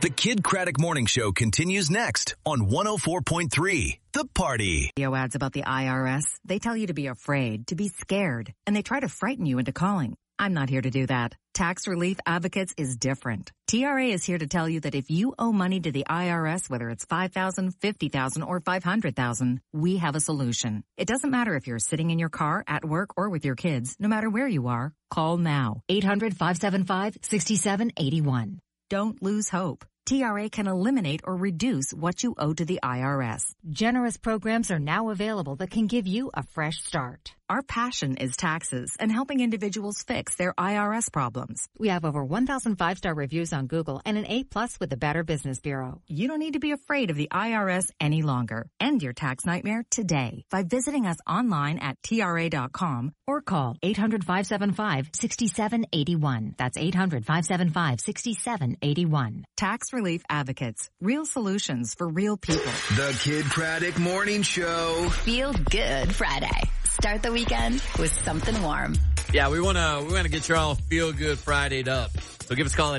The Kid Craddock Morning Show continues next on 104.3 The Party. Video ads about the IRS. They tell you to be afraid, to be scared, and they try to frighten you into calling. I'm not here to do that. Tax Relief Advocates is different. TRA is here to tell you that if you owe money to the IRS, whether it's $5,000, $50,000, or $500,000, we have a solution. It doesn't matter if you're sitting in your car, at work, or with your kids. No matter where you are, call now. 800-575-6781. Don't lose hope. TRA can eliminate or reduce what you owe to the IRS. Generous programs are now available that can give you a fresh start. Our passion is taxes and helping individuals fix their IRS problems. We have over 1,000 5-star reviews on Google and an A+ with the Better Business Bureau. You don't need to be afraid of the IRS any longer. End your tax nightmare today by visiting us online at TRA.com or call 800-575-6781. That's 800-575-6781. Tax Relief Advocates. Real solutions for real people. The Kid Craddock Morning Show. Feel Good Friday. Start the weekend with something warm. Yeah, we wanna get you all Feel Good Friday'd up. So give us a call at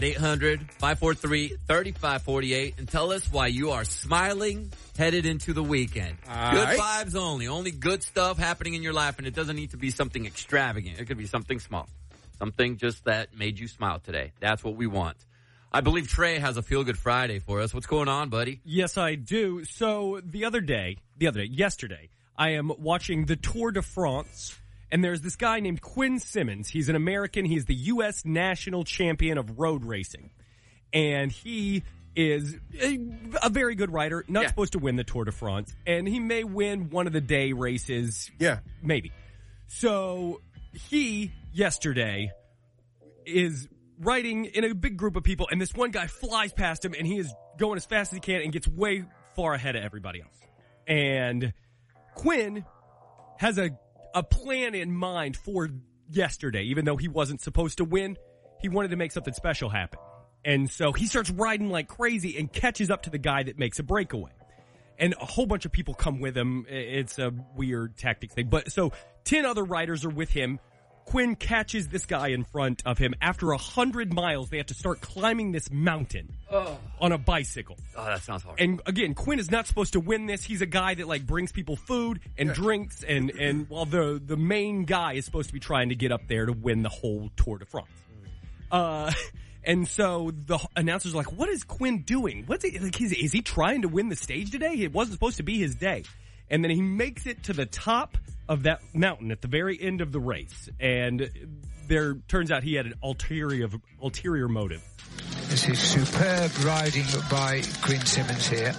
800-543-3548 and tell us why you are smiling headed into the weekend. Good vibes only. Only good stuff happening in your life, and it doesn't need to be something extravagant. It could be something small. Something just that made you smile today. That's what we want. I believe Trey has a Feel Good Friday for us. What's going on, buddy? Yes, I do. So yesterday, I am watching the Tour de France, and there's this guy named Quinn Simmons. He's an American. He's the U.S. national champion of road racing. And he is a very good rider, not supposed to win the Tour de France. And he may win one of the day races. Yeah. Maybe. So he, yesterday, is riding in a big group of people, and this one guy flies past him, and he is going as fast as he can and gets way far ahead of everybody else. And Quinn has a plan in mind for yesterday. Even though he wasn't supposed to win, he wanted to make something special happen. And so he starts riding like crazy and catches up to the guy that makes a breakaway. And a whole bunch of people come with him. It's a weird tactic thing. But so 10 other riders are with him. Quinn catches this guy in front of him. After 100 miles, they have to start climbing this mountain on a bicycle. Oh, that sounds hard. And again, Quinn is not supposed to win this. He's a guy that like brings people food and drinks, and while the main guy is supposed to be trying to get up there to win the whole Tour de France. And so the announcers are like, "What is Quinn doing? What's he like? Is he trying to win the stage today? It wasn't supposed to be his day." And then he makes it to the top of that mountain at the very end of the race. And there turns out he had an ulterior motive. This is superb riding by Quinn Simmons here.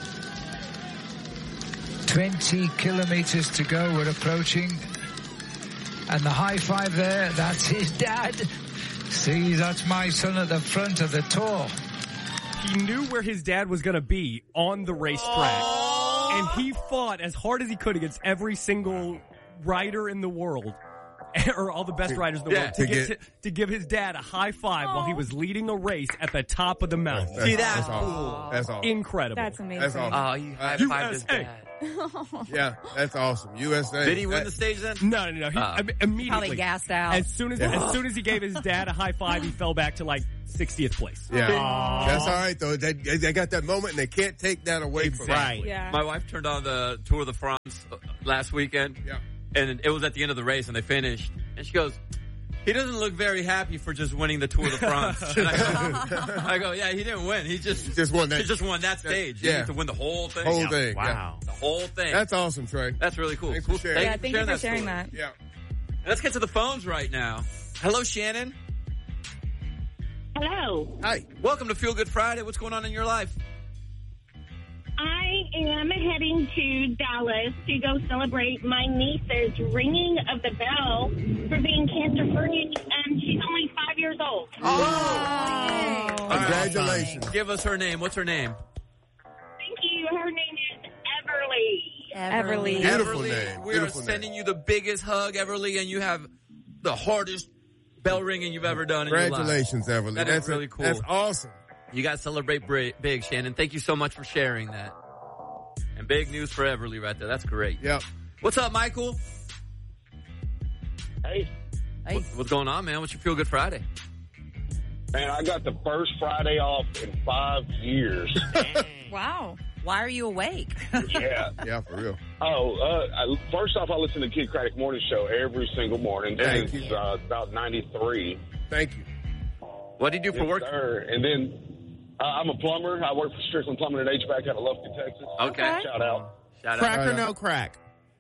20 kilometers to go, we're approaching. And the high five there, that's his dad. See, that's my son at the front of the Tour. He knew where his dad was going to be on the racetrack. And he fought as hard as he could against every single rider in the world, or all the best riders in the world, to give his dad a high five while he was leading a race at the top of the mountain. See, that's cool. Awesome. That's awesome. Incredible. That's amazing. That's awesome. Oh, you high-fived his dad. Yeah, that's awesome. USA. Did he win the stage then? No. He immediately, Probably gassed out. As soon as he gave his dad a high five, he fell back to like 60th place. Yeah. That's all right, though. They got that moment, and they can't take that away from them. Right. Yeah. My wife turned on the Tour de France last weekend. Yeah. And it was at the end of the race, and they finished. And she goes, "He doesn't look very happy for just winning the Tour de France." And I go, "Yeah, he didn't win. He just won that. He just won that stage. Yeah. You get to win the whole thing." Whole thing. Wow. Yeah. The whole thing. That's awesome, Trey. That's really cool. Thanks for sharing. Yeah, thank you for sharing story. that. Yeah. Let's get to the phones right now. Hello, Shannon. Hello. Hi. Welcome to Feel Good Friday. What's going on in your life? I am heading to Dallas to go celebrate my niece's ringing of the bell for being cancer-free, and she's only 5 years old. Oh! Congratulations. Give us her name. What's her name? Thank you. Her name is Everly. Beautiful name. We Beautiful are sending name. you the biggest hug, Everly, and you have the hardest bell ringing you've ever done in your life. Congratulations, Everly. That's really cool. That's awesome. You guys celebrate big, Shannon. Thank you so much for sharing that. And big news for Everly right there. That's great. Yep. What's up, Michael? Hey. What's going on, man? What's your Feel Good Friday? Man, I got the first Friday off in 5 years. Wow. Why are you awake? Yeah. Yeah, for real. First off, I listen to Kid Craddock Morning Show every single morning Thank since you. about 93. Thank you. What do you do for work? Sir. And then I'm a plumber. I work for Strickland Plumbing and HVAC out of Lufkin, Texas. Okay. Shout out. Shout Crack out. or no crack?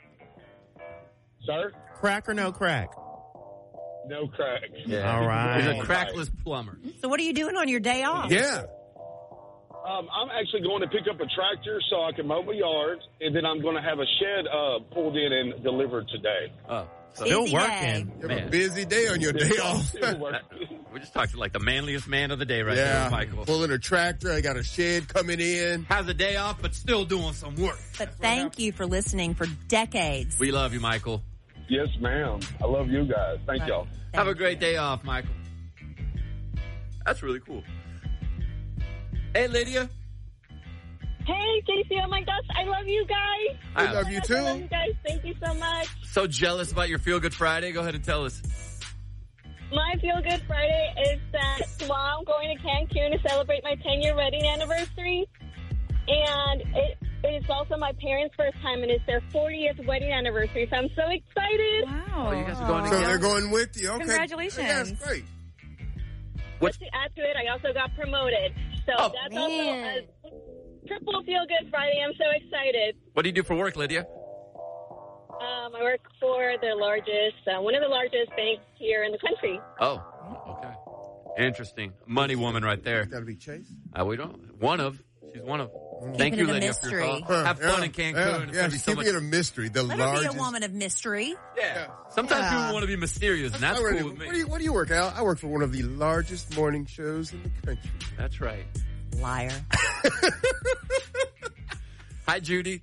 Sir? Crack or no crack? No crack. Yeah. All right. He's a crackless plumber. So what are you doing on your day off? Yeah. I'm actually going to pick up a tractor so I can mow my yard, and then I'm going to have a shed pulled in and delivered today. Oh. So Still Busy working. You have Man. a busy day on your day off. Still working. we just talked to like the manliest man of the day right there, Michael. Pulling a tractor. I got a shed coming in. Has a day off, but still doing some work. But thank you for listening for decades. We love you, Michael. Yes, ma'am. I love you guys. Thank y'all. Have a great day off, Michael. That's really cool. Hey, Lydia. Hey, JC, oh my gosh, I love you guys. I love you too. I love you guys. Thank you so much. So jealous about your Feel Good Friday. Go ahead and tell us. My Feel Good Friday is that tomorrow I'm going to Cancun to celebrate my 10-year wedding anniversary. And it is also my parents' first time, and it's their 40th wedding anniversary. So I'm so excited. Wow. Oh, you guys are going So together? they're going with you. Okay. Congratulations. Yeah, that's great. What's- Just to add to it, I also got promoted. So that's also a triple Feel Good Friday. I'm so excited. What do you do for work, Lydia? I work for the largest, one of the largest banks here in the country. Oh, okay. Interesting. Money woman right there. Got to be Chase. We don't. She's one of. Keeping Thank you, it a Lydia, for your mystery. call. Have fun in Cancun. Yeah, It's gonna be so keep much. it a mystery. The Let her largest. be a woman of mystery. Yeah. Sometimes people want to be mysterious, and that's Already, cool with me. What do you work, Al? I work for one of the largest morning shows in the country. That's right. Liar. Hi, Judy.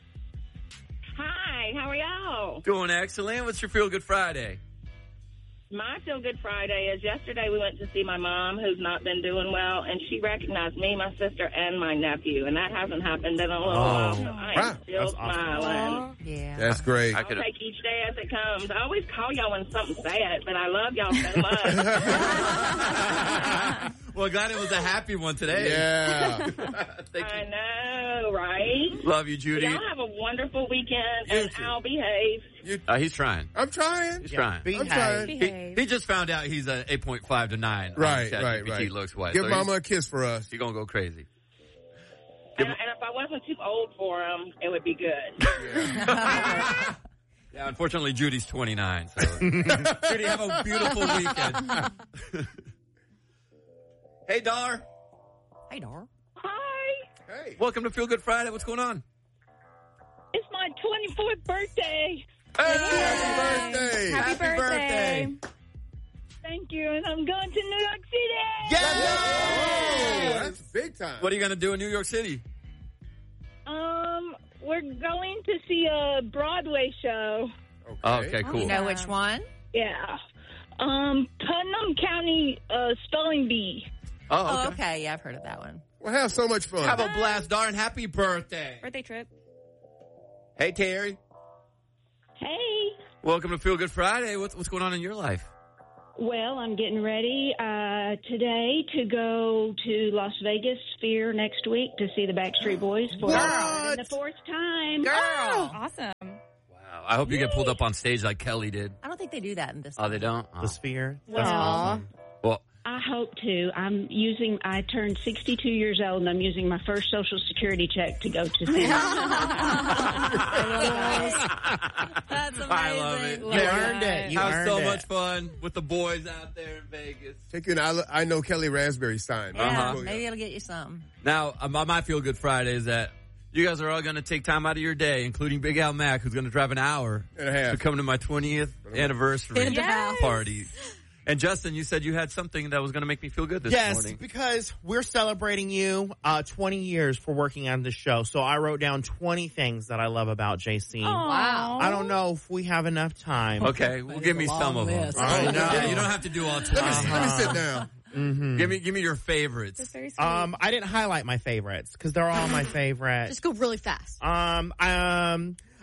Hi, how are y'all? Doing excellent. What's your Feel Good Friday? My Feel Good Friday is yesterday we went to see my mom, who's not been doing well, and she recognized me, my sister, and my nephew, and that hasn't happened in a little while, so I am Wow. still smiling. Yeah. That's great. I I'll could. take each day as it comes. I always call y'all when something's sad, but I love y'all so much. Well, glad it was a happy one today. Yeah. Thank I you. know, right? Love you, Judy. Y'all have a wonderful weekend, and I'll behave. He's trying. I'm trying. He's trying. I'm trying. He just found out he's a 8.5 to 9. Right, on right, ChatGPT right. looks wise. Give So Mama a kiss for us. He's going to go crazy. And if I wasn't too old for him, it would be good. Yeah, unfortunately, Judy's 29. So. Judy, have a beautiful weekend. Hey, Dar. Hey, Dar. Hi, Hey. Welcome to Feel Good Friday. What's going on? it's my 24th birthday. Happy birthday. Happy birthday. Thank you, and I'm going to New York City. Oh, that's big time. What are you going to do in New York City? We're going to see a Broadway show. Okay, cool. You know which one? Yeah. Putnam County Spelling Bee. Oh, okay. Yeah, I've heard of that one. We'll have so much fun. Have a blast, Dar, and happy birthday. Birthday trip. Hey, Terry. Hey. Welcome to Feel Good Friday. What's going on in your life? Well, I'm getting ready today to go to Las Vegas Sphere next week to see the Backstreet Boys for the fourth time. Girl. Awesome. Wow. I hope you get pulled up on stage like Kelly did. I don't think they do that in this. Oh, they don't? The Sphere. Well, That's awesome. Well, I hope to. I turned 62 years old, and I'm using my first Social Security check to go to see them. That's amazing. I love it. You earned it. You have earned so it. much fun with the boys out there in Vegas. Take you an I know Kelly Raspberry Stein. Yeah, Oh, maybe it'll get you some. Now, my Feel Good Friday is that you guys are all going to take time out of your day, including Big Al Mack, who's going to drive an hour And a half. to come to my 20th anniversary Yes. party. And Justin, you said you had something that was going to make me feel good this Yes, morning. because we're celebrating you 20 years for working on this show. So I wrote down 20 things that I love about JC. Wow. I don't know if we have enough time. Okay, well, give me some of them. list. I know. Yeah, you don't have to do all 20. Let me sit down. Mm-hmm. Give me your favorites. That's very sweet. I didn't highlight my favorites because they're all my favorites. Just go really fast.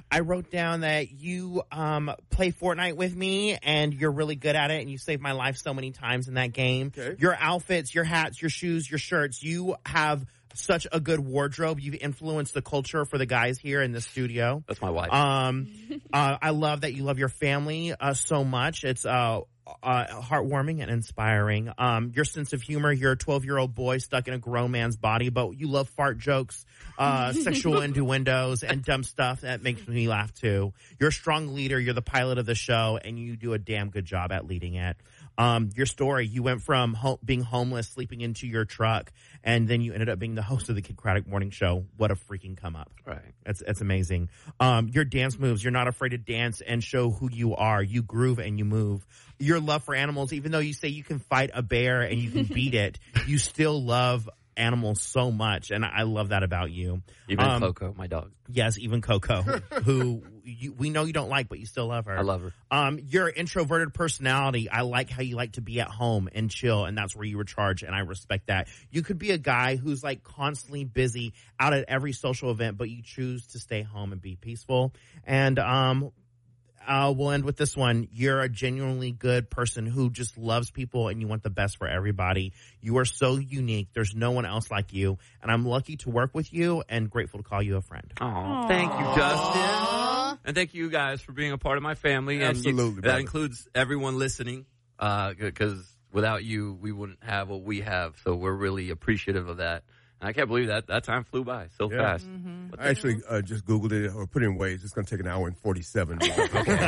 I wrote down that you play Fortnite with me, and you're really good at it, and you saved my life so many times in that game. Okay. Your outfits, your hats, your shoes, your shirts, you have such a good wardrobe. You've influenced the culture for the guys here in the studio. That's my wife. I love that you love your family so much. It's heartwarming and inspiring. Your sense of humor, you're a 12-year-old boy stuck in a grown man's body, but you love fart jokes, sexual innuendos, and dumb stuff. That makes me laugh too. You're a strong leader. You're the pilot of the show, and you do a damn good job at leading it. Your story, you went from being homeless, sleeping into your truck, and then you ended up being the host of the Kid Craddock Morning Show. What a freaking come up. Right. That's amazing. Your dance moves, you're not afraid to dance and show who you are. You groove and you move. Your love for animals, even though you say you can fight a bear and you can beat it, you still love animals so much, and I love that about you. Even Coco, my dog. Yes, even Coco, who we know you don't like, but you still love her. I love her. Your introverted personality, I like how you like to be at home and chill, and that's where you recharge, and I respect that. You could be a guy who's like constantly busy out at every social event, but you choose to stay home and be peaceful. And we'll end with this one. You're a genuinely good person who just loves people, and you want the best for everybody. You are so unique. There's no one else like you, and I'm lucky to work with you and grateful to call you a friend. Oh, thank you, Justin. And thank you guys for being a part of my family. Absolutely. And that includes everyone listening, because without you, we wouldn't have what we have. So we're really appreciative of that. And I can't believe that time flew by so fast. Mm-hmm. I actually just Googled it or put it in Waze. It's going to take an hour and 47 minutes.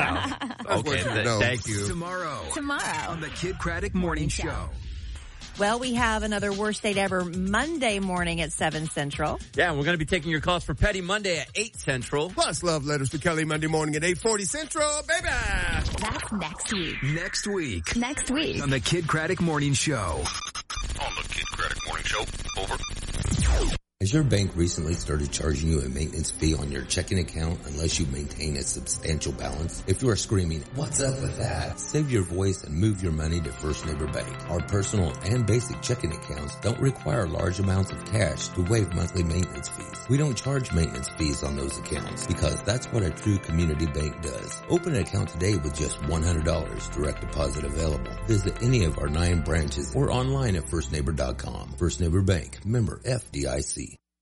Thank you. Tomorrow Tomorrow on the Kid Craddock Morning Show. Well, we have another Worst Date Ever Monday morning at 7 Central. Yeah, and we're going to be taking your calls for Petty Monday at 8 Central. Plus love letters to Kelly Monday morning at 8:40 Central, baby. That's next week. Next week Next week. on the Kid Craddock Morning Show. On the Kid Craddock Morning Show. Over. Has your bank recently started charging you a maintenance fee on your checking account unless you maintain a substantial balance? If you are screaming, "What's up with that?" save your voice and move your money to First Neighbor Bank. Our personal and basic checking accounts don't require large amounts of cash to waive monthly maintenance fees. We don't charge maintenance fees on those accounts because that's what a true community bank does. Open an account today with just $100, direct deposit available. Visit any of our 9 branches or online at firstneighbor.com. First Neighbor Bank, member FDIC.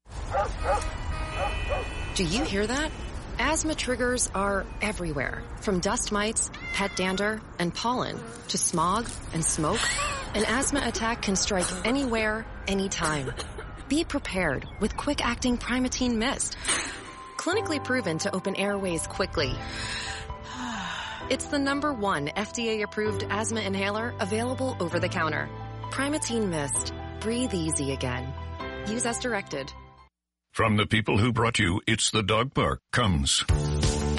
Do you hear that? Asthma triggers are everywhere. From dust mites, pet dander, and pollen, to smog and smoke. An asthma attack can strike anywhere, anytime. Be prepared with quick-acting Primatene Mist. Clinically proven to open airways quickly. It's the #1 FDA-approved asthma inhaler available over the counter. Primatene Mist. Breathe easy again. Use as directed. From the people who brought you It's the Dog Park comes